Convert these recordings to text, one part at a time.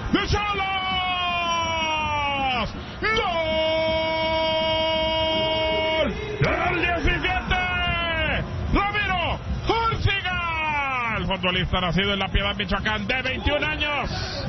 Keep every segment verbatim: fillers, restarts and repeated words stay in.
de Xolos. ¡Gol! ¡El diecisiete! ¡Ramiro Árciga! El futbolista nacido en La Piedad, Michoacán, de veintiún años.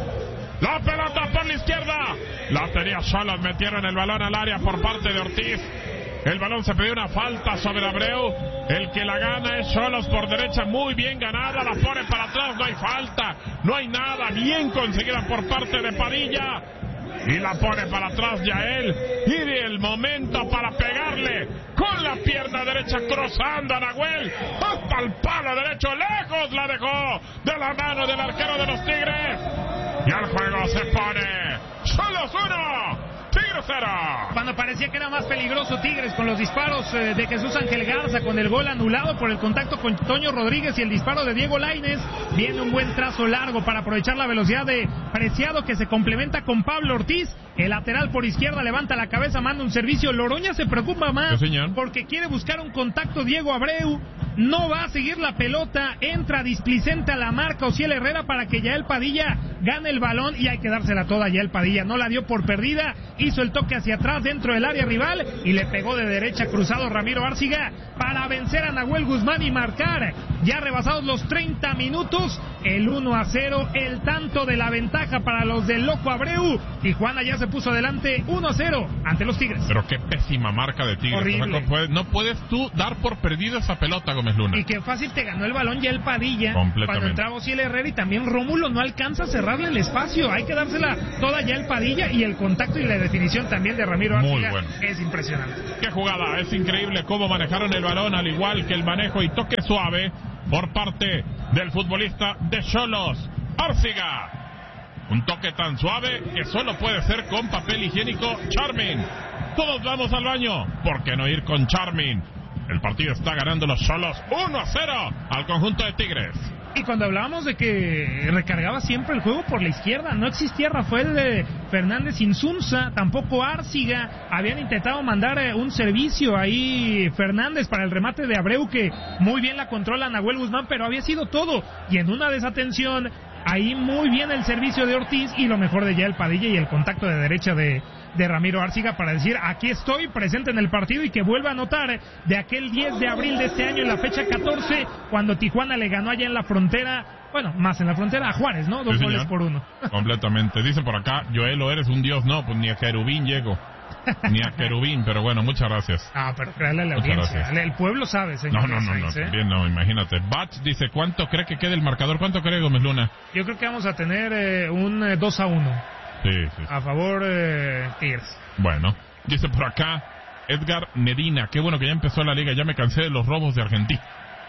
La pelota por la izquierda. La tenía Xolos, metieron el balón al área por parte de Ortiz. El balón se pidió una falta sobre Abreu. El que la gana es Xolos por derecha, muy bien ganada. La pone para atrás, no hay falta, no hay nada. Bien conseguida por parte de Padilla. Y la pone para atrás Yael. Y el momento para pegarle con la pierna derecha, cruzando a Nahuel hasta el palo derecho. Lejos la dejó de la mano del arquero de los Tigres. Y el juego se pone Xolos uno, Tigres cero. Cuando parecía que era más peligroso Tigres con los disparos eh, de Jesús Ángel Garza, con el gol anulado por el contacto con Toño Rodríguez y el disparo de Diego Lainez, viene un buen trazo largo para aprovechar la velocidad de Preciado, que se complementa con Pablo Ortiz. El lateral por izquierda levanta la cabeza, manda un servicio. Loroña se preocupa más porque quiere buscar un contacto. Diego Abreu no va a seguir la pelota, entra displicente a la marca Ociel Herrera para que Yael Padilla gane el balón, y hay que dársela toda a Yael Padilla. No la dio por perdida, hizo el toque hacia atrás dentro del área rival y le pegó de derecha cruzado Ramiro Árciga para vencer a Nahuel Guzmán y marcar, ya rebasados los treinta minutos, el uno a cero, el tanto de la ventaja para los del Loco Abreu. Tijuana ya se puso adelante uno a cero ante los Tigres. Pero qué pésima marca de Tigres. Horrible. No puedes, no puedes tú dar por perdido esa pelota, Gómez Luna. Y qué fácil te ganó el balón ya el Padilla cuando entraba Ociel Herrera, y también Rómulo no alcanza a cerrarle el espacio. Hay que dársela toda ya el Padilla, y el contacto y la definición también de Ramiro Árciga bueno. Es impresionante. Qué jugada, es increíble cómo manejaron el balón, al igual que el manejo y toque suave por parte del futbolista de Xolos, Árciga. Un toque tan suave que solo puede ser con papel higiénico Charmin. Todos vamos al baño, ¿por qué no ir con Charmin? El partido está ganando los Xolos uno a cero al conjunto de Tigres. Y cuando hablábamos de que recargaba siempre el juego por la izquierda, no existía Rafael de Fernández Insunza, tampoco Árciga. Habían intentado mandar eh, un servicio ahí Fernández para el remate de Abreu, que muy bien la controla Nahuel Guzmán, pero había sido todo. Y en una desatención, ahí muy bien el servicio de Ortiz, y lo mejor de Yael Padilla y el contacto de derecha de, de Ramiro Árciga para decir: aquí estoy presente en el partido, y que vuelva a anotar de aquel diez de abril de este año, en la fecha catorce, cuando Tijuana le ganó allá en la frontera, bueno, más en la frontera, a Juárez, ¿no? Dos sí, goles por uno. Completamente. Dicen por acá: Joelo, eres un dios. No, pues ni a querubín llego. Ni a querubín, pero bueno, muchas gracias. Ah, pero créale a la audiencia. El pueblo sabe, señor. No, no, no, no, ¿eh? Bien, no, imagínate. Bach dice: ¿cuánto cree que quede el marcador? ¿Cuánto cree, Gómez Luna? Yo creo que vamos a tener eh, un eh, dos a uno. Sí, sí. A favor eh, Tigres. Bueno, dice por acá Edgar Medina: qué bueno que ya empezó la liga, ya me cansé de los robos de Argentina.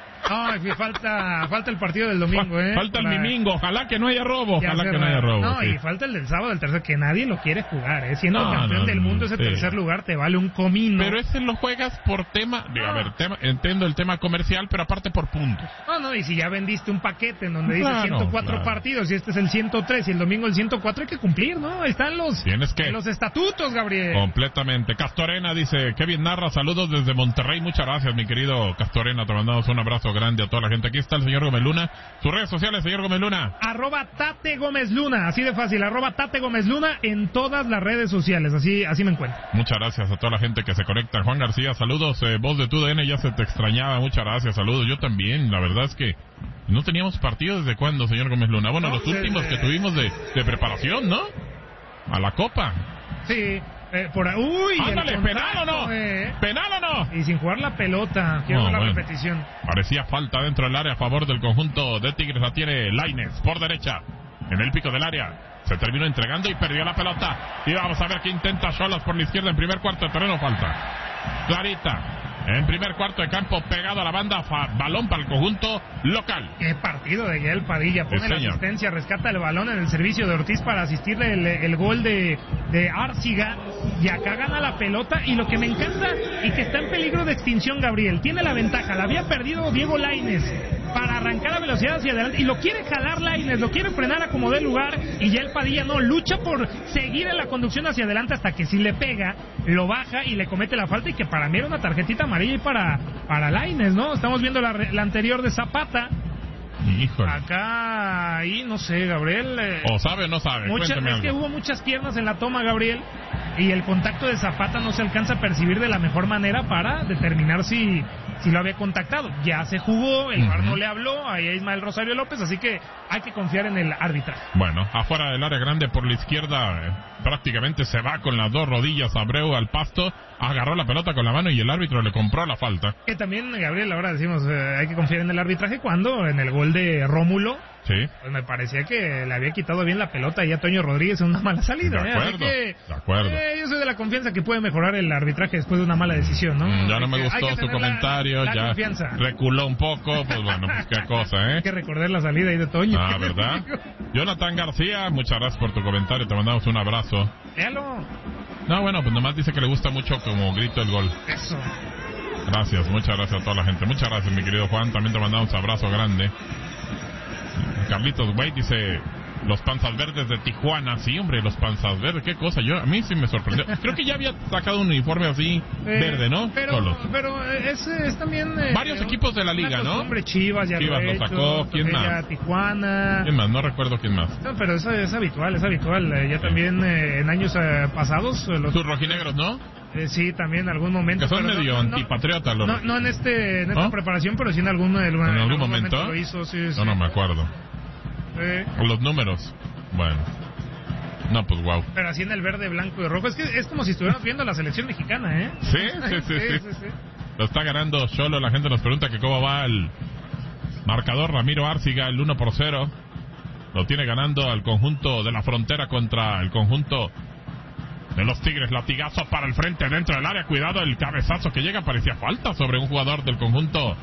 Ay, falta falta el partido del domingo, ¿eh? Falta el Para... domingo, ojalá que no haya robo, ojalá que no haya robo. No, sí. Y falta el del sábado, el tercer, que nadie lo quiere jugar, ¿eh? Siendo no, campeón no, del mundo, ese sí. tercer lugar te vale un comino. Pero ese lo juegas por tema, digo, no. a ver, tema, entiendo el tema comercial, pero aparte por puntos. No, no, y si ya vendiste un paquete en donde dice claro, ciento cuatro claro. partidos, y este es el ciento tres, y el domingo el ciento cuatro, hay que cumplir, ¿no? Están los, Tienes que. los estatutos, Gabriel. Completamente. Castorena dice: qué bien narra, saludos desde Monterrey, muchas gracias, mi querido Castorena, te mandamos un abrazo grande a toda la gente. Aquí está el señor Gómez Luna. Sus redes sociales, señor Gómez Luna. Arroba Tate Gómez Luna, así de fácil, arroba Tate Gómez Luna en todas las redes sociales, así así me encuentro. Muchas gracias a toda la gente que se conecta. Juan García, saludos, eh, voz de tu D N, ya se te extrañaba, muchas gracias, saludos. Yo también, la verdad es que no teníamos partido desde cuándo, señor Gómez Luna. Bueno, no, los desde... últimos que tuvimos de, de preparación, ¿no? A la Copa. Sí. Eh, por uy, ándale, penal o no, eh. penal o no, y sin jugar la pelota, quiero no, la bueno. repetición. Parecía falta dentro del área a favor del conjunto de Tigres. La tiene Lainez por derecha, en el pico del área. Se terminó entregando y perdió la pelota. Y vamos a ver qué intenta Xolos por la izquierda en primer cuarto de terreno. Falta clarita en primer cuarto de campo, pegado a la banda, fa, balón para el conjunto local. Qué partido de Yael Padilla, pone sí, la asistencia, rescata el balón en el servicio de Ortiz para asistirle el, el gol de, de Árciga, y acá gana la pelota. Y lo que me encanta y que está en peligro de extinción, Gabriel, tiene la ventaja, la había perdido Diego Lainez para arrancar a velocidad hacia adelante, y lo quiere jalar Lainez, lo quiere frenar a como dé lugar, y Yael Padilla no, lucha por seguir en la conducción hacia adelante hasta que si le pega, lo baja y le comete la falta, y que para mí era una tarjetita amarilla y para, para Lainez, ¿no? Estamos viendo la, la anterior de Zapata, Híjole. Acá, ahí, no sé, Gabriel. Eh, ¿O sabe o no sabe? mucha, Cuénteme es algo. que hubo muchas piernas en la toma, Gabriel, y el contacto de Zapata no se alcanza a percibir de la mejor manera para determinar si, si lo había contactado. Ya se jugó, el V A R Uh-huh. no le habló a Ismael Rosario López, así que hay que confiar en el arbitraje. Bueno, afuera del área grande por la izquierda, eh, prácticamente se va con las dos rodillas Abreu al pasto, agarró la pelota con la mano y el árbitro le compró la falta. Que también, Gabriel, ahora decimos, eh, hay que confiar en el arbitraje cuando en el gol de Rómulo, Sí. pues me parecía que le había quitado bien la pelota y a Toño Rodríguez en una mala salida. De ¿eh? acuerdo, Así que, de acuerdo. Eh, yo soy de la confianza que puede mejorar el arbitraje después de una mala decisión, ¿no? Mm, ya no Hay me que- hay gustó que su tener la- comentario, la ya confianza. reculó un poco, pues bueno, pues qué cosa, ¿eh? Hay que recordar la salida ahí de Toño. Ah, ¿verdad? Jonathan García, muchas gracias por tu comentario, te mandamos un abrazo. Véalo. No, bueno, pues nomás dice que le gusta mucho como grito el gol. Eso. Gracias, muchas gracias a toda la gente. Muchas gracias, mi querido Juan, también te mandamos un abrazo grande. Carlitos Wade dice, los panzas verdes de Tijuana. Sí, hombre, los panzas verdes, qué cosa. Yo, a mí sí me sorprendió. Creo que ya había sacado un uniforme así, Eh, verde, ¿no? Pero, Solo. pero es, es también... eh, Varios equipos de la liga, ¿no? Hombre, Chivas ya Chivas lo, lo ha hecho, sacó, ¿quién también más? ya Tijuana. ¿Quién más? No recuerdo quién más. No, pero eso es habitual, es habitual. Eh, ya también eh, en años eh, pasados... eh, los, Sus rojinegros, ¿no? eh, sí, también en algún momento. Que son pero no- medio no, no, antipatriotas los No, no en, este, en esta ¿No? preparación, pero sí en algún, en algún, ¿En algún momento? lo hizo, sí, sí. No, no me acuerdo. Eh, Los números. Bueno. No, pues wow. pero así en el verde, blanco y rojo. Es que es como si estuviéramos viendo la selección mexicana, ¿eh? Sí, sí, sí, sí. sí, sí. Lo está ganando Xolo. La gente nos pregunta que cómo va el marcador. Ramiro Árciga, el uno por cero. Lo tiene ganando al conjunto de la frontera contra el conjunto de los Tigres. Latigazo para el frente dentro del área. Cuidado, el cabezazo que llega. Parecía falta sobre un jugador del conjunto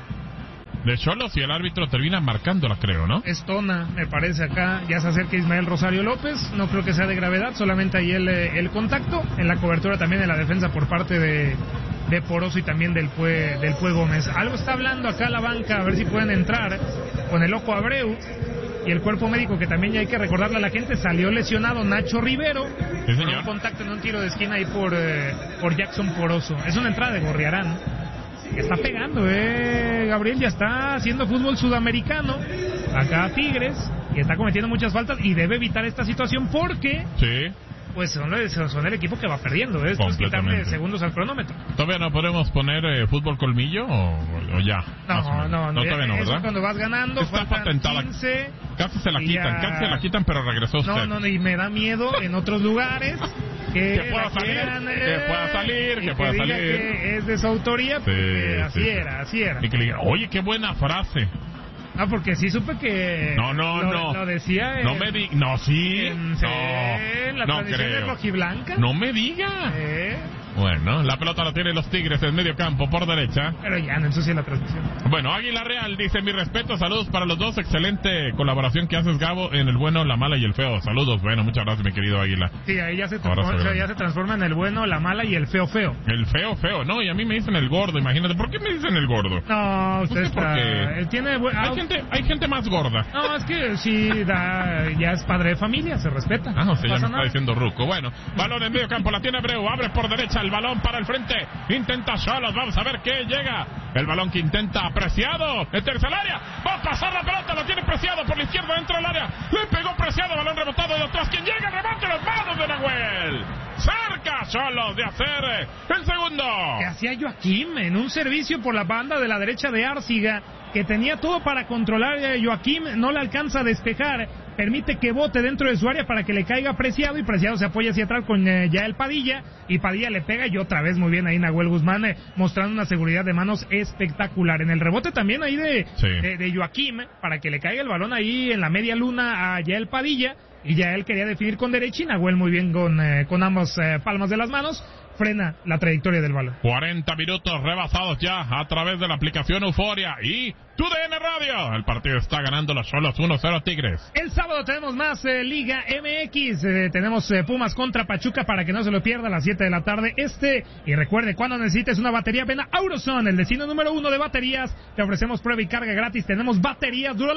de Xolos y el árbitro termina marcándola, creo, ¿no? Estona, me parece acá. Ya se acerca Ismael Rosario López. No creo que sea de gravedad, solamente ahí el, eh, el contacto. En la cobertura también de la defensa por parte de, de Poroso y también del Pue, del Pue Gómez. Algo está hablando acá la banca, a ver si pueden entrar con el ojo Abreu. Y el cuerpo médico, que también ya hay que recordarle a la gente, salió lesionado Nacho Rivero. Sí, Con señor. un contacto en un tiro de esquina ahí por, eh, por Jackson Poroso. Es una entrada de Gorriarán. Está pegando, eh, Gabriel, ya está haciendo fútbol sudamericano. Acá Tigres, y está cometiendo muchas faltas y debe evitar esta situación porque, Sí. pues, son, son el equipo que va perdiendo. ¿eh? Esto es quitarle Completamente. segundos al cronómetro. ¿Todavía no podemos poner eh, fútbol colmillo o, o ya? Más o No, menos. no, no. Todavía no, eso ¿verdad? cuando vas ganando, Está faltan patentada. quince. Casi se la y quitan, ya- casi se la quitan, pero regresó usted. No, no, no, y me da miedo en otros lugares que, Que pueda la salir, quieran, que eh, pueda salir, y que pueda diga salir. que es de su autoría, porque Sí, así sí, sí. era, así era. Y que le diga, oye, qué buena frase. Ah, porque sí supe que... No, no, lo, no. Lo decía en... No me diga, no, sí. en- No, en la no transmisión de creo. rojiblanca. No me diga. Eh, Bueno, la pelota la tienen los Tigres en medio campo por derecha. pero ya no ensucia la transmisión. Bueno, Águila Real dice, mi respeto, saludos para los dos, excelente colaboración que haces, Gabo, en el bueno, la mala y el feo. Saludos, bueno, muchas gracias, mi querido Águila. Sí, ahí ya se, Abrazo transforma, grande. ya se transforma en el bueno, la mala y el feo feo. El feo, feo, no, y a mí me dicen el gordo, imagínate, ¿por qué me dicen el gordo? No, usted Pues sí, está... porque Él tiene... buen- Hay ah, gente, hay gente más gorda. No, es que sí, da, ya es padre de familia, se respeta. Ah, no sé, ya me pasa está nada. diciendo Ruco. Bueno, balón en medio campo, la tiene Abreu, abre por derecha, el balón para el frente, intenta Xolos, vamos a ver qué llega. El balón que intenta Preciado, en tercer área, va a pasar la pelota, la tiene Preciado por la izquierda dentro del área, le pegó Preciado, balón rebotado de atrás, quien llega, remate las manos de Nahuel. Cerca Xolos de hacer el segundo. Que hacía Joaquim en un servicio por la banda de la derecha de Árciga, que tenía todo para controlar. eh, Joaquim no le alcanza a despejar, permite que bote dentro de su área para que le caiga Preciado, y Preciado se apoya hacia atrás con eh, Yael Padilla, y Padilla le pega, y otra vez muy bien ahí Nahuel Guzmán, eh, mostrando una seguridad de manos espectacular. En el rebote también ahí de, Sí. de, de Joaquim, para que le caiga el balón ahí en la media luna a Yael Padilla, y ya él quería definir con derecha, y Nahuel muy bien con, eh, con ambas eh, palmas de las manos, frena la trayectoria del balón. cuarenta minutos rebasados ya a través de la aplicación Euforia y tu D N Radio. El partido está ganando los Xolos uno cero Tigres. El sábado tenemos más eh, Liga M X, eh, tenemos eh, Pumas contra Pachuca para que no se lo pierda a las siete de la tarde este, y recuerde, cuando necesites una batería, ven a Auroson, el destino número uno de baterías, te ofrecemos prueba y carga gratis, tenemos baterías Duralast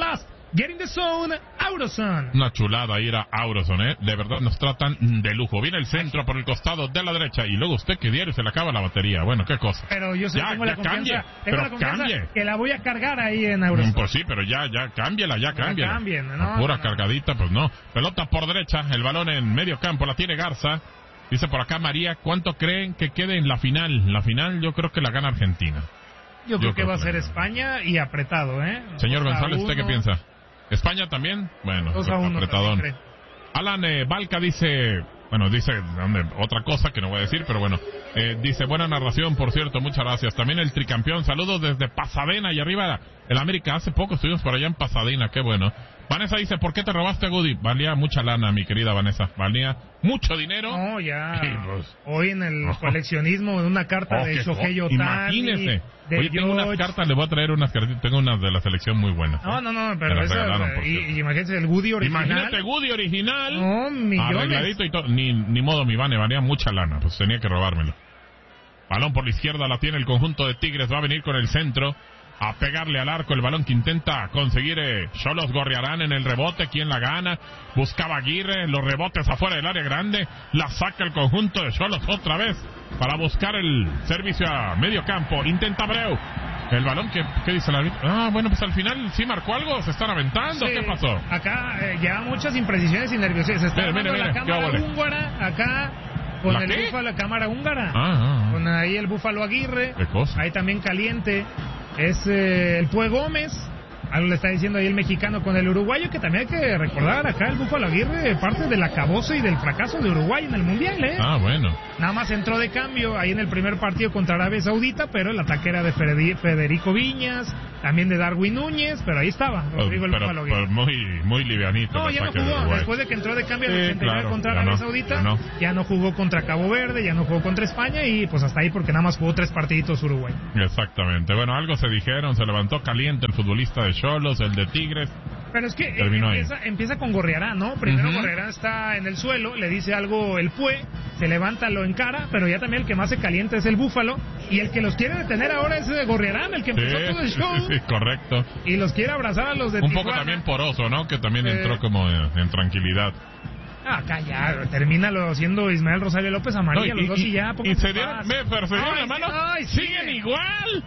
Get in the zone, Auroson. Una chulada ir a Auroson, ¿eh? De verdad nos tratan de lujo. Viene el centro por el costado de la derecha y luego usted que diario se le acaba la batería. Bueno, qué cosa. Pero yo sé, ya, tengo, ya la confianza, cambie, tengo pero la confianza cambie. que la voy a cargar ahí en Auroson. Pues sí, pero ya, ya, cámbiala, ya, cámbiala. Cambien, no, pura no, cargadita, pues no. Pelota por derecha, el balón en medio campo, la tiene Garza. Dice por acá María, ¿cuánto creen que quede en la final? La final yo creo que la gana Argentina. Yo, yo creo, creo que va a ser la... España y apretado, ¿eh? Señor González, ¿usted qué piensa? ¿España también? Bueno, dos a uno, apretadón. Alan eh, Balca dice, bueno, dice hombre, otra cosa que no voy a decir, pero bueno, eh, dice, buena narración, por cierto, muchas gracias. También el tricampeón, saludos desde Pasadena y arriba el América. Hace poco estuvimos por allá en Pasadena, qué bueno. Vanessa dice, ¿por qué te robaste a Goody? Valía mucha lana, mi querida Vanessa, valía mucho dinero. No, ya, y, pues, hoy en el oh, coleccionismo de una carta oh, de Shohei Ohtani. Imagínese. Oye, tengo unas cartas, le voy a traer unas cartas, tengo unas de la selección muy buenas. No, no, no, pero eso, y, y imagínate el Woody original. Imagínate Woody original. No, millones. Arregladito y todo, ni, ni modo, mi Vane, valía mucha lana, pues tenía que robármelo. Balón por la izquierda, la tiene el conjunto de Tigres, va a venir con el centro. A pegarle al arco el balón que intenta conseguir eh, Xolos Gorriarán en el rebote. ¿Quién la gana? Buscaba Aguirre, los rebotes afuera del área grande. La saca el conjunto de Xolos otra vez para buscar el servicio a medio campo. Intenta Abreu. El balón, que ¿qué dice la árbitro? Ah, bueno, pues al final sí marcó algo. ¿Se están aventando? Sí, ¿qué pasó? Acá eh, ya muchas imprecisiones y nerviosismo. Se está mire, mire, la mire, cámara húngara acá. Con el qué? Búfalo, la cámara húngara. Ah, ah, ah. Con ahí el Búfalo Aguirre. ¿Qué cosa? Ahí también caliente. Es eh, el Pue Gómez. Algo le está diciendo ahí el mexicano con el uruguayo, que también hay que recordar acá el Búfalo Aguirre, parte del acabose y del fracaso de Uruguay en el Mundial, ¿eh? Ah, bueno. Nada más entró de cambio ahí en el primer partido contra Arabia Saudita, pero el ataque era de Federico Viñas, también de Darwin Núñez, pero ahí estaba Rodrigo el pero, Búfalo Aguirre. Pero muy, muy livianito. No, ya no jugó, de después de que entró de cambio al sí, ochenta y nueve claro, contra ya Arabia no, Saudita, ya no. ya no jugó contra Cabo Verde, ya no jugó contra España y pues hasta ahí porque nada más jugó tres partiditos Uruguay. Exactamente, bueno, algo se dijeron, se levantó caliente el futbolista de Xolos, el de Tigres. Pero es que empieza, empieza con Gorriarán, ¿no? Primero uh-huh. Gorriarán está en el suelo, le dice algo el Pue, se levanta, lo encara, pero ya también el que más se calienta es el Búfalo, y el que los quiere detener ahora es Gorriarán, el que empezó sí, todo el show. Sí, sí, correcto. Y los quiere abrazar a los de Un Tijuana. poco también poroso, ¿no? Que también eh... entró como en, en tranquilidad. Ah, acá ya, termínalo siendo Ismael Rosario López Amarilla, no, y, los dos y, y ya. Y se dieron, me perseguieron la mano, ay, siguen sigue. igual.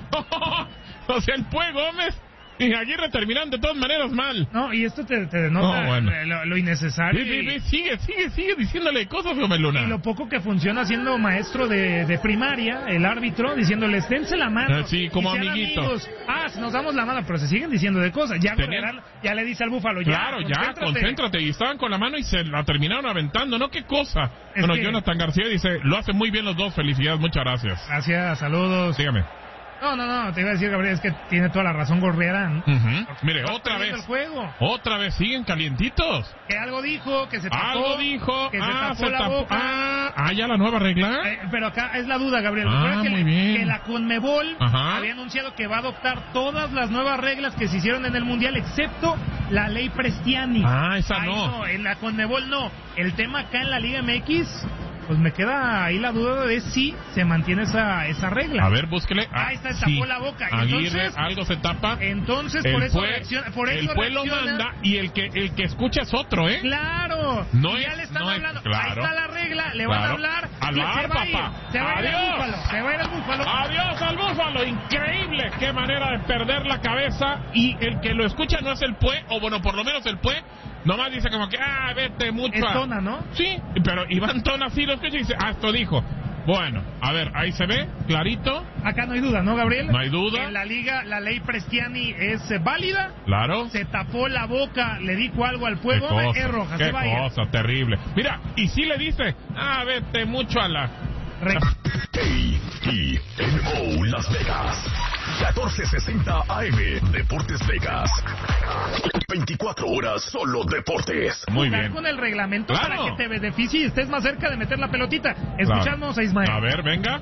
O sea, el Pue Gómez y Aguirre terminan de todas maneras mal. No, y esto te, te denota oh, bueno. lo, lo innecesario. Sí, sí, sí, sigue, sigue, sigue diciéndole cosas, Gomeluna. Y lo poco que funciona siendo maestro de, de primaria, el árbitro, diciéndole, esténse la mano. Ah, sí, como amiguito. Amigos. Ah, nos damos la mano, pero se siguen diciendo de cosas. Ya, Tenían... ya le dice al Búfalo, ya, claro, ya, concéntrate. Y estaban con la mano y se la terminaron aventando, ¿no? ¿Qué cosa? Es bueno, que... Jonathan García dice, lo hacen muy bien los dos, felicidades, muchas gracias. Gracias, saludos. Dígame. No, no, no, te iba a decir, Gabriel, es que tiene toda la razón Gorriarán. Uh-huh. Mire, otra vez. El juego. Otra vez, siguen calientitos. Que algo dijo, que se tapó. Algo dijo, que ah, se tapó se la tapó. boca. Ah, ah, ya la nueva regla. Eh, pero acá es la duda, Gabriel. Ah, que, muy le, bien. que la Conmebol Ajá. había anunciado que va a adoptar todas las nuevas reglas que se hicieron en el Mundial, excepto la ley Prestiani. Ah, esa Ahí no. no. En la Conmebol no. El tema acá en la Liga M X... Pues me queda ahí la duda de si se mantiene esa esa regla. A ver, búsquele. Ah, ahí está, se tapó sí. la boca. Aguirre, entonces, algo se tapa. Entonces, el por eso pue, reacciona. Por eso el pueblo manda y el que el que escucha es otro, ¿eh? Claro. No y ya es, le están no hablando. Es, claro. Ahí está la regla. Le claro. van a hablar. Al y bar, se va a ir. papá. Se va a ir Adiós. el Búfalo. Se va a ir el Búfalo. Adiós al Búfalo. Increíble. Qué manera de perder la cabeza. Y el que lo escucha no es el Pue, o bueno, por lo menos el Pue. Nomás dice como que, ah, vete mucho. Es Tona, ¿no? Sí, pero Iván Tona sí lo escucha y dice, ah, esto dijo. Bueno, a ver, ahí se ve, clarito. Acá no hay duda, ¿no, Gabriel? No hay duda. En la liga, la ley Prestiani es eh, válida. Claro. Se tapó la boca, le dijo algo al pueblo, es roja, qué se va a ir. cosa terrible. Mira, y sí le dice, ah, vete mucho a la... Re- A T M O Las Vegas, catorce sesenta A M, Deportes Vegas. veinticuatro horas solo deportes. Muy Jugar bien. con el reglamento claro. para que te beneficie y estés más cerca de meter la pelotita. Escuchamos claro. a Ismael. A ver, venga.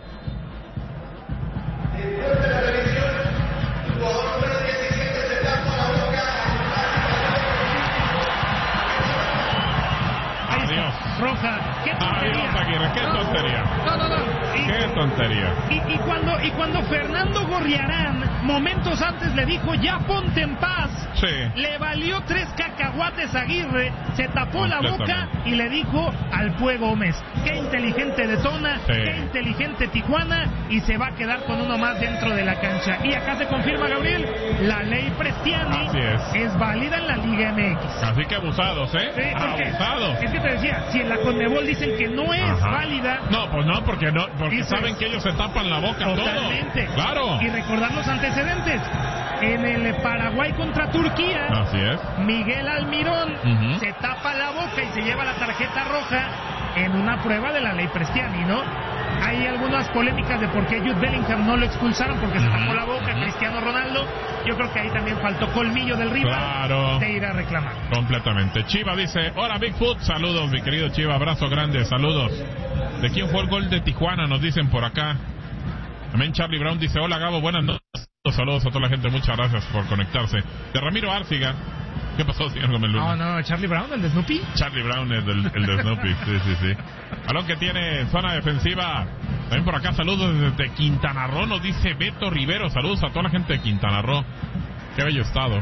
Adiós. Roja. ¿Qué tontería? Adiós, Aguirre. ¿Qué no, tontería? No, no, no. Y, ¿Qué tontería? Y, y, cuando, y cuando Fernando Gorriarán, momentos antes, le dijo, ya ponte en paz Sí. Le valió tres cacahuates a Aguirre, se tapó la boca y le dijo al Pue Gómez, qué inteligente detona, sí. qué inteligente Tijuana, y se va a quedar con uno más dentro de la cancha. Y acá se confirma, Gabriel, la ley Prestiani es. es válida en la Liga M X. Así que abusados, ¿eh? Sí, abusados. Es que te decía, si en la Conmebol dicen que no es Ajá. válida... No, pues no, porque no porque dices, saben que ellos se tapan la boca totalmente. todo. Claro. Y recordar los antecedentes. En el Paraguay contra Turquía, Así es. Miguel Almirón uh-huh. se tapa la boca y se lleva la tarjeta roja en una prueba de la ley Prestiani, ¿no? Hay algunas polémicas de por qué Jude Bellingham no lo expulsaron porque uh-huh. se tapó la boca, uh-huh. Cristiano Ronaldo. Yo creo que ahí también faltó colmillo del rival claro. de ir a reclamar. Completamente. Chiva dice, hola Bigfoot, saludos mi querido Chiva, abrazo grande, saludos. ¿De quién fue el gol de Tijuana? Nos dicen por acá. También Charlie Brown dice, hola Gabo, buenas noches. Saludos a toda la gente, muchas gracias por conectarse. De Ramiro Arciga. ¿Qué pasó, señor Gómez Luna? No, no, Charlie Brown, el de Snoopy. Charlie Brown es el, el de Snoopy, sí, sí, sí. Balón que tiene zona defensiva. También por acá, saludos desde Quintana Roo, nos dice Beto Rivero. Saludos a toda la gente de Quintana Roo. Qué bello estado.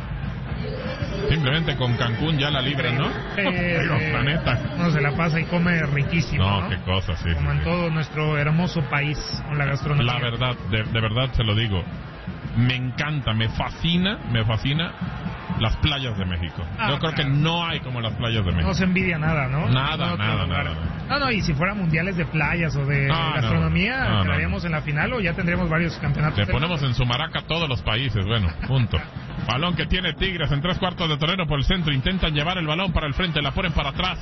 Simplemente con Cancún ya la libran, ¿no? Eh, Digo, la neta. No, se la pasa y come riquísimo, ¿no? No, qué cosa, sí. Como sí, en sí. todo nuestro hermoso país, con la gastronomía. La verdad, de, de verdad se lo digo. Me encanta, me fascina, me fascina las playas de México. Ah, Yo creo claro. que no hay como las playas de México. No se envidia nada, ¿no? Nada, no, nada, nada, nada. No, no, y si fuera mundiales de playas o de no, gastronomía, no, no, quedaríamos no. en la final o ya tendríamos varios campeonatos. Le ponemos en su maraca a todos los países, bueno, punto. Balón que tiene Tigres en tres cuartos de terreno por el centro, intentan llevar el balón para el frente, la ponen para atrás.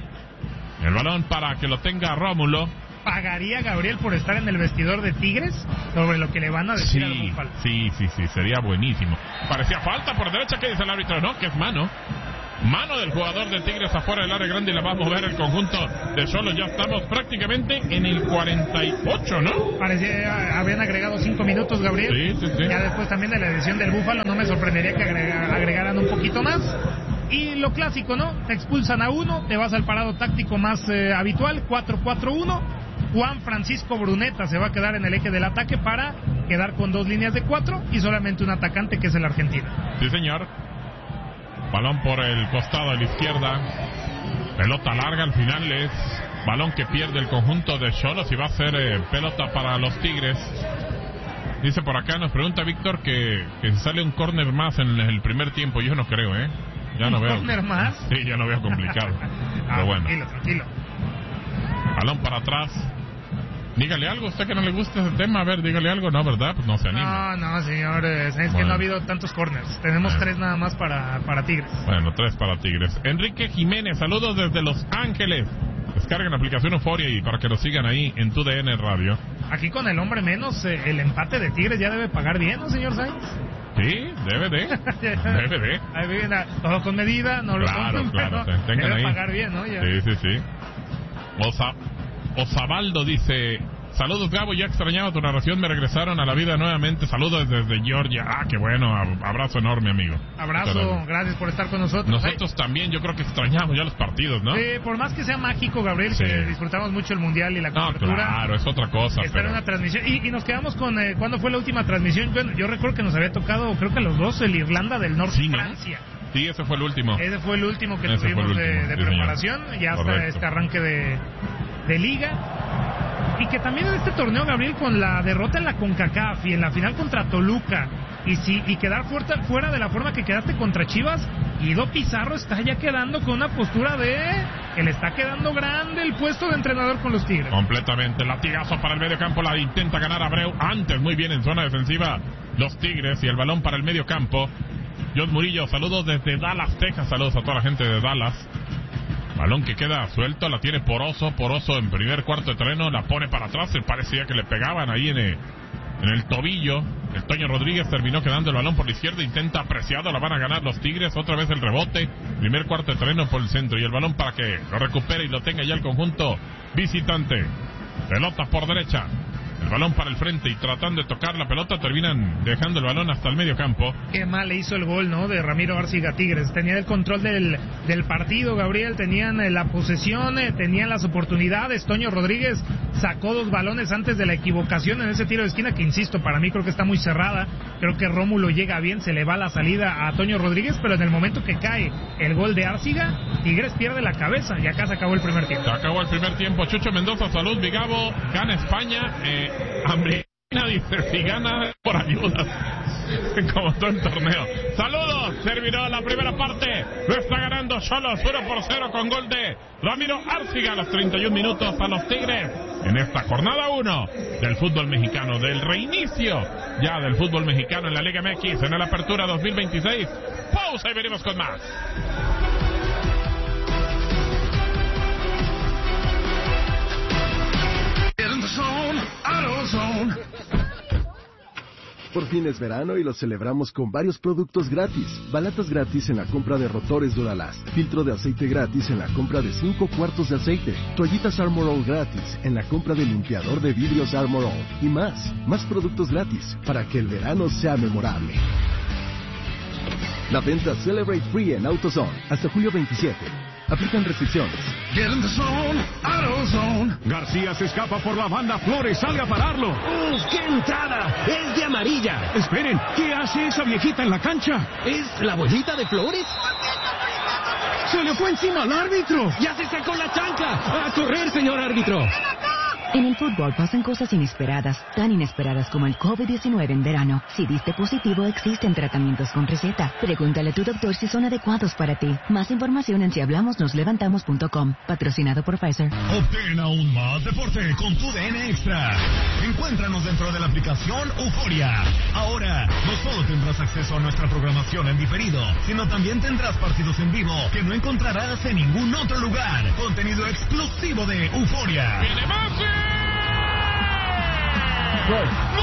El balón para que lo tenga Rómulo. ¿Pagaría Gabriel por estar en el vestidor de Tigres sobre lo que le van a decir sí, al Búfalo? Sí, sí, sí, sería buenísimo. Parecía falta por derecha, ¿qué dice el árbitro? No, que es mano. Mano del jugador de Tigres afuera del área grande y la va a mover el conjunto de Xolos. Ya estamos prácticamente en el cuarenta y ocho, ¿no? Parecía, habían agregado cinco minutos, Gabriel. Sí, sí, sí. Ya después también de la edición del Búfalo, no me sorprendería que agrega, agregaran un poquito más. Y lo clásico, ¿no? Te expulsan a uno, te vas al parado táctico más eh, habitual, cuatro cuatro uno. Juan Francisco Bruneta se va a quedar en el eje del ataque para quedar con dos líneas de cuatro y solamente un atacante que es el argentino. Sí, señor. Balón por el costado de la izquierda. Pelota larga, al final es balón que pierde el conjunto de Xolos y va a ser eh, pelota para los Tigres. Dice por acá, nos pregunta Víctor que, que si sale un córner más en el primer tiempo. Yo no creo, ¿eh? Ya no ¿Un veo. córner más? Sí, ya no veo complicado. ah, Pero bueno. Tranquilo, tranquilo. Balón para atrás. Dígale algo, usted que no le gusta ese tema, a ver, dígale algo, no, ¿verdad? Pues no se anima. No, no, señores, es bueno. que no ha habido tantos corners. Tenemos bueno. tres nada más para, para Tigres. Bueno, tres para Tigres. Enrique Jiménez, saludos desde Los Ángeles. Descarguen la aplicación Euforia y para que nos sigan ahí en tu D N Radio. Aquí con el hombre menos, eh, el empate de Tigres ya debe pagar bien, ¿no, señor Sainz? Sí, debe de. debe de. Ahí viene, todo con medida, no claro, lo claro, pero tengan debe ahí. pagar bien, ¿no? Ya. Sí, sí, sí. Osa, Osabaldo dice, saludos Gabo, ya extrañaba tu narración, me regresaron a la vida nuevamente, saludos desde Georgia. Ah, qué bueno, abrazo enorme, amigo. Abrazo, gracias, gracias por estar con nosotros. Nosotros Ay. también, yo creo que extrañamos ya los partidos, ¿no? Sí, por más que sea mágico, Gabriel, sí. que disfrutamos mucho el Mundial y la cobertura. No, claro, es otra cosa. Estar pero... en una transmisión, y, y nos quedamos con, eh, ¿cuándo fue la última transmisión? Bueno, yo recuerdo que nos había tocado, creo que a los dos, el Irlanda del Norte, sí, ¿no? Francia. Sí, ese fue el último. Ese fue el último que ese tuvimos último, de, de sí, preparación, señor. ya hasta Correcto. este arranque de, de liga. Y que también en este torneo, Gabriel, con la derrota en la CONCACAF y en la final contra Toluca, y si y quedar fuera, fuera de la forma que quedaste contra Chivas, Guido Pizarro está ya quedando con una postura de que le está quedando grande el puesto de entrenador con los Tigres. Completamente, latigazo para el medio campo, la intenta ganar Abreu, antes muy bien en zona defensiva los Tigres, y el balón para el medio campo. John Murillo, saludos desde Dallas, Texas, saludos a toda la gente de Dallas. Balón que queda suelto, la tiene Poroso, Poroso en primer cuarto de terreno, la pone para atrás, se parecía que le pegaban ahí en el, en el tobillo. El Toño Rodríguez terminó quedando el balón por la izquierda, intenta apreciado, la van a ganar los Tigres, otra vez el rebote, primer cuarto de terreno por el centro, y el balón para que lo recupere y lo tenga ya el conjunto visitante. Pelota por derecha. El balón para el frente y tratando de tocar la pelota terminan dejando el balón hasta el medio campo. Qué mal le hizo el gol, ¿no? De Ramiro Arciga Tigres. Tenía el control del, del partido, Gabriel. Tenían eh, la posesión, eh, tenían las oportunidades. Toño Rodríguez sacó dos balones antes de la equivocación en ese tiro de esquina, que insisto, para mí creo que está muy cerrada. Creo que Rómulo llega bien, se le va la salida a Toño Rodríguez, pero en el momento que cae el gol de Arciga, Tigres pierde la cabeza y acá se acabó el primer tiempo. Se acabó el primer tiempo. Chucho Mendoza, salud, Vigabo, gana España, eh, hambre. Dice, si gana por ayudas, como todo el torneo. Saludos, terminó la primera parte. Lo está ganando Xolos uno por cero con gol de Ramiro Arciga a los treinta y un minutos a los Tigres en esta jornada uno del fútbol mexicano, del reinicio ya del fútbol mexicano en la Liga M X en la Apertura dos mil veintiséis. Pausa y venimos con más. Por fin es verano y lo celebramos con varios productos gratis. Balatas gratis en la compra de rotores Duralast. Filtro de aceite gratis en la compra de cinco cuartos de aceite. Toallitas Armor All gratis en la compra de limpiador de vidrios Armor All. Y más, más productos gratis para que el verano sea memorable. La venta Celebrate Free en AutoZone hasta julio veintisiete. Aplican restricciones. Get in the zone, AutoZone. García se escapa por la banda, Flores sale a pararlo. ¡Uf, qué entrada! ¡Es de amarilla! Esperen, ¿qué hace esa viejita en la cancha? ¿Es la abuelita de Flores? ¡Se le fue encima al árbitro! ¡Ya se sacó la chancla! ¡A correr, señor árbitro! En el fútbol pasan cosas inesperadas, tan inesperadas como el COVID diecinueve en verano. Si diste positivo, existen tratamientos con receta. Pregúntale a tu doctor si son adecuados para ti. Más información en si hablamos nos levantamos punto com. Patrocinado por Pfizer. Obtén aún más deporte con tu D N Extra. Encuéntranos dentro de la aplicación Euforia. Ahora, no solo tendrás acceso a nuestra programación en diferido, sino también tendrás partidos en vivo que no encontrarás en ningún otro lugar. Contenido exclusivo de Euforia. ¡Viene Messi! ¡Gol!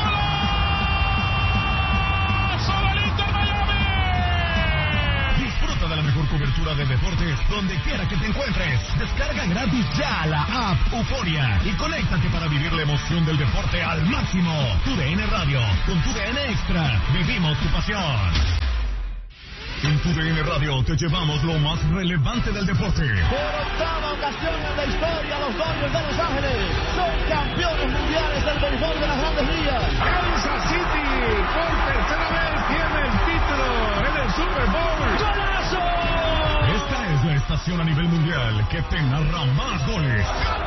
¡Golazo del Inter Miami! Disfruta de la mejor cobertura de deportes donde quiera que te encuentres. Descarga gratis ya la app Euforia y conéctate para vivir la emoción del deporte al máximo. Tu D N Radio, con tu D N Extra, vivimos tu pasión. En tu D N Radio te llevamos lo más relevante del deporte. Por octava ocasión en la historia, los Dodgers de Los Ángeles son campeones mundiales del béisbol de las Grandes Ligas. Kansas City por tercera vez tiene el título en el Super Bowl. ¡Golazo! Esta es la estación a nivel mundial que te narra más goles.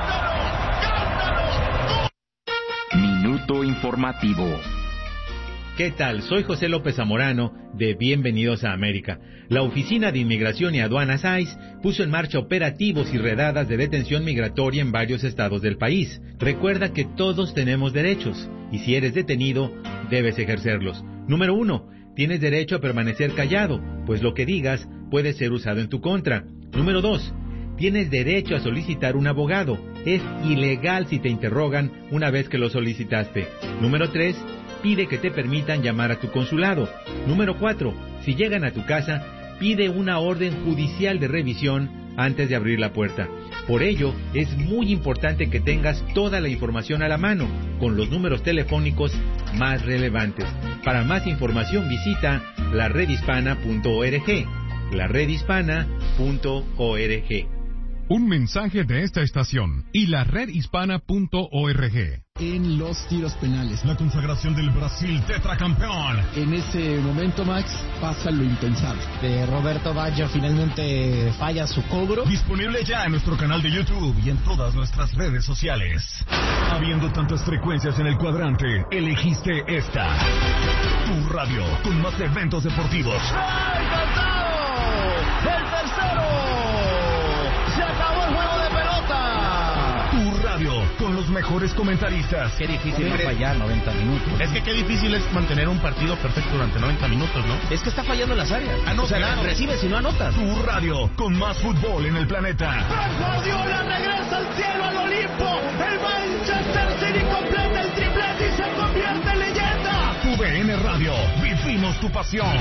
Minuto informativo. ¿Qué tal? Soy José López Zamorano de Bienvenidos a América. La Oficina de Inmigración y Aduanas I C E puso en marcha operativos y redadas de detención migratoria en varios estados del país. Recuerda que todos tenemos derechos y si eres detenido, debes ejercerlos. Número uno, tienes derecho a permanecer callado, pues lo que digas puede ser usado en tu contra. Número dos, tienes derecho a solicitar un abogado. Es ilegal si te interrogan una vez que lo solicitaste. Número tres, pide que te permitan llamar a tu consulado. Número cuatro, si llegan a tu casa, pide una orden judicial de revisión antes de abrir la puerta. Por ello, es muy importante que tengas toda la información a la mano, con los números telefónicos más relevantes. Para más información visita la red hispana punto org. la red hispana punto org. Un mensaje de esta estación y la red hispana punto org. En los tiros penales, La consagración del Brasil tetracampeón. en ese momento, Max, pasa lo impensable. De Roberto Baggio finalmente falla su cobro. Disponible ya en nuestro canal de YouTube y en todas nuestras redes sociales. Habiendo tantas frecuencias en el cuadrante, elegiste esta. Tu radio, con más eventos deportivos. ¡Ay, cantado! ¡El tercero! ¡Se acabó el juego de pelota! Tu radio, con los mejores comentaristas. Qué difícil es fallar noventa minutos. Es que qué difícil es mantener un partido perfecto durante noventa minutos, ¿no? Es que está fallando en las áreas. Ah, no, o sea, claro. recibes y no anotas. Tu radio, con más fútbol en el planeta. ¡Pep Guardiola regresa al cielo, al Olimpo! ¡El Manchester City completa el triplete y se convierte en leyenda! Tu D N Radio, vivimos tu pasión.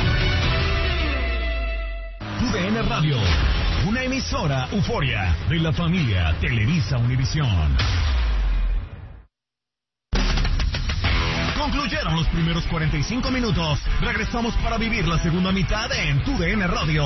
Tu D N Radio, una emisora Euforia de la familia Televisa Univisión. Concluyeron los primeros cuarenta y cinco minutos. Regresamos para vivir la segunda mitad en Tu D N Radio.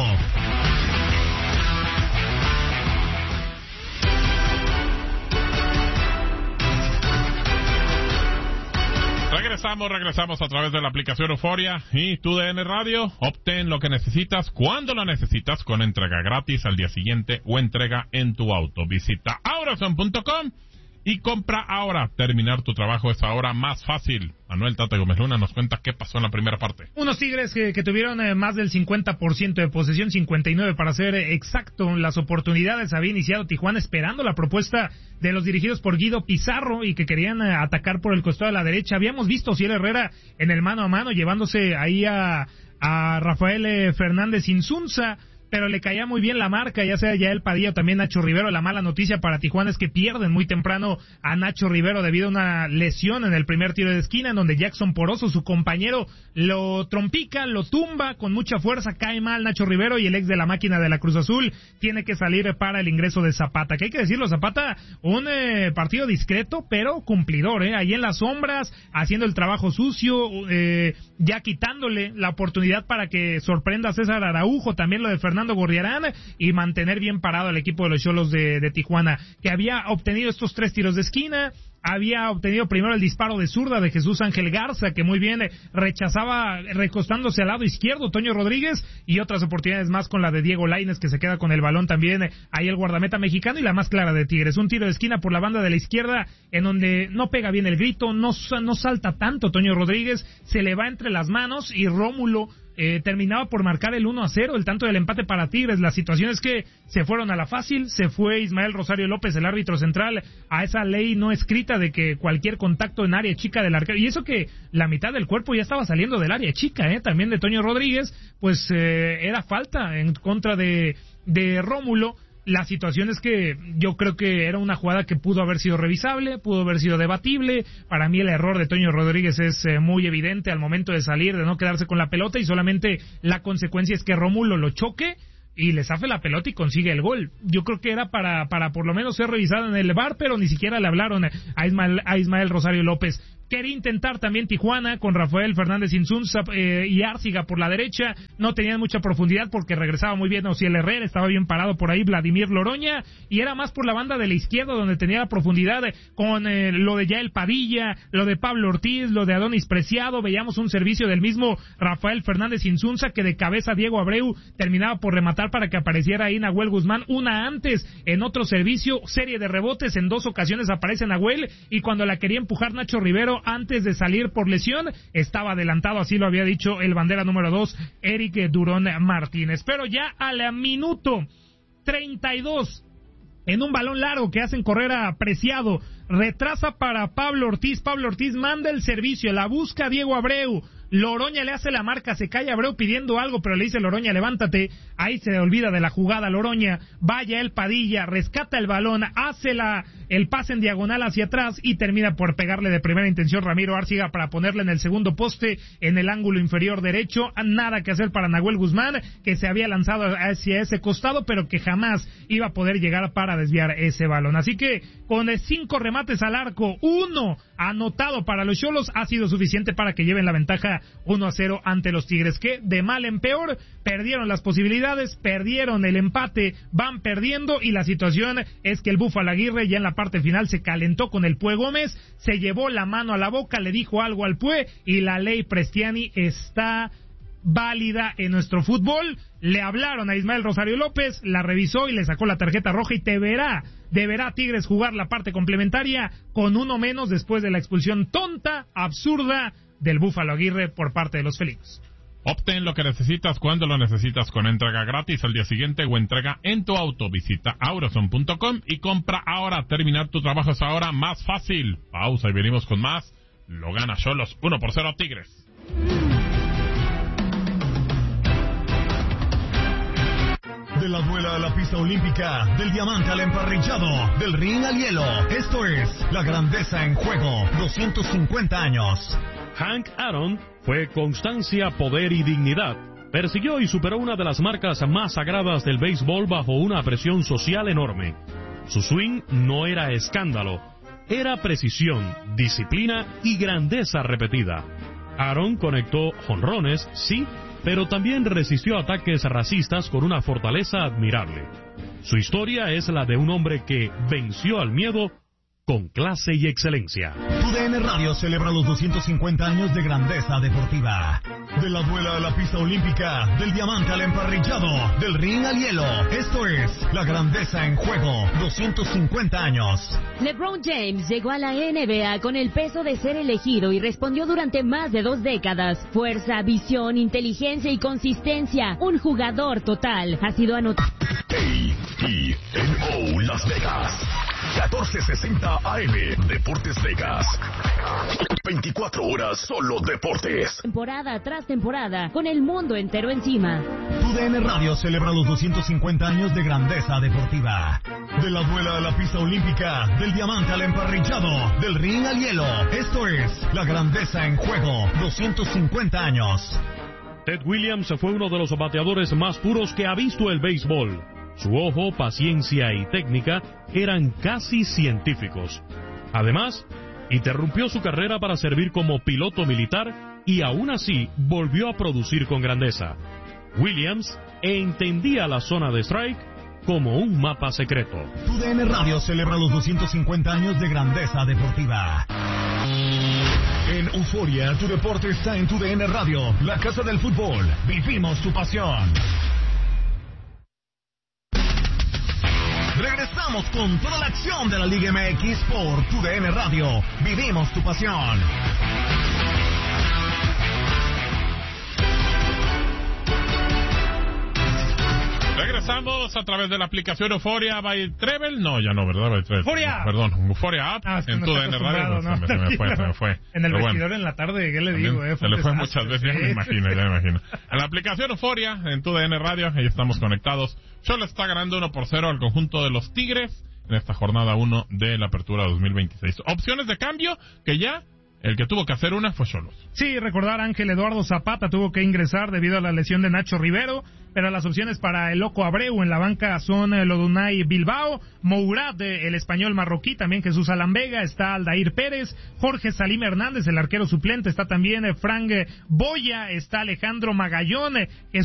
Regresamos, regresamos a través de la aplicación Euforia y tu D N Radio. Obtén lo que necesitas cuando lo necesitas con entrega gratis al día siguiente o entrega en tu auto. Visita aurazone punto com y compra ahora. Terminar tu trabajo es ahora más fácil. Manuel Tate Gómez Luna nos cuenta qué pasó en la primera parte. Unos Tigres que, que tuvieron eh, más del cincuenta por ciento de posesión, cincuenta y nueve para ser eh, exacto. Las oportunidades había iniciado Tijuana esperando la propuesta de los dirigidos por Guido Pizarro y que querían eh, atacar por el costado de la derecha. Habíamos visto a Ciel Herrera en el mano a mano llevándose ahí a, a Rafael eh, Fernández Insunza, pero le caía muy bien la marca, ya sea Yael Padilla o también Nacho Rivero. La mala noticia para Tijuana es que pierden muy temprano a Nacho Rivero debido a una lesión en el primer tiro de esquina, en donde Jackson Poroso, su compañero, lo trompica, lo tumba con mucha fuerza, cae mal Nacho Rivero y el ex de la máquina de la Cruz Azul tiene que salir para el ingreso de Zapata, que hay que decirlo, Zapata, un eh, partido discreto, pero cumplidor, eh, ahí en las sombras, haciendo el trabajo sucio, eh, ya quitándole la oportunidad para que sorprenda a César Araujo, también lo de Fernando Fernando Gorriarán, y mantener bien parado al equipo de los Xolos de, de Tijuana, que había obtenido estos tres tiros de esquina. Había obtenido primero el disparo de zurda de Jesús Ángel Garza, que muy bien rechazaba recostándose al lado izquierdo Toño Rodríguez, y otras oportunidades más con la de Diego Lainez, que se queda con el balón también ahí el guardameta mexicano, y la más clara de Tigres, un tiro de esquina por la banda de la izquierda en donde no pega bien el grito, no, no salta tanto Toño Rodríguez, se le va entre las manos y Rómulo Eh, terminaba por marcar el uno a cero, el tanto del empate para Tigres. La situación es que se fueron a la fácil, se fue Ismael Rosario López, el árbitro central, a esa ley no escrita de que cualquier contacto en área chica del arquero, y eso que la mitad del cuerpo ya estaba saliendo del área chica, eh, también de Toño Rodríguez, pues eh, era falta en contra de, de Rómulo. La situación es que yo creo que era una jugada que pudo haber sido revisable, pudo haber sido debatible. Para mí el error de Toño Rodríguez es eh, muy evidente al momento de salir, de no quedarse con la pelota, y solamente la consecuencia es que Rómulo lo choque y le zafe la pelota y consigue el gol. Yo creo que era para para por lo menos ser revisado en el V A R, pero ni siquiera le hablaron a Ismael, a Ismael Rosario López. Quería intentar también Tijuana con Rafael Fernández Insunza eh, y Árciga por la derecha. No tenían mucha profundidad porque regresaba muy bien Ociel Herrera, estaba bien parado por ahí Vladimir Loroña, y era más por la banda de la izquierda donde tenía la profundidad eh, con eh, lo de Yael Padilla, lo de Pablo Ortiz, lo de Adonis Preciado. Veíamos un servicio del mismo Rafael Fernández Insunza que de cabeza Diego Abreu terminaba por rematar para que apareciera ahí Nahuel Guzmán. Una antes en otro servicio, serie de rebotes, en dos ocasiones aparece Nahuel, y cuando la quería empujar Nacho Rivero antes de salir por lesión, estaba adelantado, así lo había dicho el bandera número dos, Eric Durón Martínez. Pero ya al minuto treinta y dos, en un balón largo que hacen correr a Preciado, retrasa para Pablo Ortiz, Pablo Ortiz manda el servicio, la busca Diego Abreu, Loroña le hace la marca, se cae Abreu pidiendo algo, pero le dice Loroña, levántate, ahí se olvida de la jugada Loroña, vaya el Padilla, rescata el balón, hace la el pase en diagonal hacia atrás y termina por pegarle de primera intención Ramiro Árciga para ponerle en el segundo poste, en el ángulo inferior derecho. Nada que hacer para Nahuel Guzmán, que se había lanzado hacia ese costado, pero que jamás iba a poder llegar para desviar ese balón. Así que con cinco remates al arco, uno anotado para los Xolos, ha sido suficiente para que lleven la ventaja uno a cero ante los Tigres, que de mal en peor perdieron las posibilidades, perdieron el empate, van perdiendo, y la situación es que el Búfalo Aguirre ya en la parte final se calentó con el Pue Gómez, se llevó la mano a la boca, le dijo algo al Pue, y la ley Prestiani está válida en nuestro fútbol. Le hablaron a Ismael Rosario López, la revisó y le sacó la tarjeta roja, y deberá, deberá Tigres jugar la parte complementaria con uno menos después de la expulsión tonta, absurda del Búfalo Aguirre por parte de los felinos. Obtén lo que necesitas cuando lo necesitas con entrega gratis al día siguiente o entrega en tu auto. Visita aurazone punto com y compra ahora. Terminar tu trabajo es ahora más fácil. Pausa y venimos con más. Lo gana Xolos uno por cero Tigres. De la duela a la pista olímpica, del diamante al emparrillado, del ring al hielo. Esto es La Grandeza en Juego, doscientos cincuenta años. Hank Aaron fue constancia, poder y dignidad. Persiguió y superó una de las marcas más sagradas del béisbol bajo una presión social enorme. Su swing no era escándalo, era precisión, disciplina y grandeza repetida. Aaron conectó jonrones, sí, pero también resistió ataques racistas con una fortaleza admirable. Su historia es la de un hombre que venció al miedo con clase y excelencia. Tu D N Radio celebra los doscientos cincuenta años de grandeza deportiva. De la duela a la pista olímpica, del diamante al emparrillado, del ring al hielo. Esto es la grandeza en juego, doscientos cincuenta años. LeBron James llegó a la N B A con el peso de ser elegido y respondió durante más de dos décadas. Fuerza, visión, inteligencia y consistencia. Un jugador total. Ha sido anotado. A T N O Las Vegas. catorce sesenta A M Deportes Vegas. veinticuatro horas solo deportes. Temporada tras temporada, con el mundo entero encima. Tu D N Radio celebra los doscientos cincuenta años de grandeza deportiva. De la duela a la pista olímpica, del diamante al emparrillado, del ring al hielo. Esto es la grandeza en juego, doscientos cincuenta años. Ted Williams fue uno de los bateadores más puros que ha visto el béisbol. Su ojo, paciencia y técnica eran casi científicos. Además, interrumpió su carrera para servir como piloto militar y aún así volvió a producir con grandeza. Williams entendía la zona de strike como un mapa secreto. Tu D N Radio celebra los doscientos cincuenta años de grandeza deportiva. En Euforia, tu deporte está en Tu D N Radio, la casa del fútbol. Vivimos tu pasión. Regresamos con toda la acción de la Liga M X por Tu D N Radio. Vivimos tu pasión. Regresamos a través de la aplicación Euforia by Treble. No, ya no, ¿verdad? By Treble. Euforia. Perdón, Euforia App. Ah, es que en no Tu D N Radio. ¿no? Se, me, se me fue, se me fue. En el Pero vestidor bueno, en la tarde, ¿qué le digo? Eh? Se le fue muchas veces, ya me imagino, ya me imagino. En la aplicación Euforia, en Tu D N Radio, ahí estamos conectados. Cholos está ganando uno por cero al conjunto de los Tigres en esta jornada uno de la Apertura dos mil veintiséis. Opciones de cambio que ya el que tuvo que hacer una fue Cholos. Sí, recordar, Ángel Eduardo Zapata tuvo que ingresar debido a la lesión de Nacho Rivero, pero las opciones para el Loco Abreu en la banca son Lodunay Bilbao, Mourad, el español marroquí, también Jesús Alan Vega, está Aldair Pérez, Jorge Salim Hernández, el arquero suplente, está también Frank Boya, está Alejandro Magallón, Jesús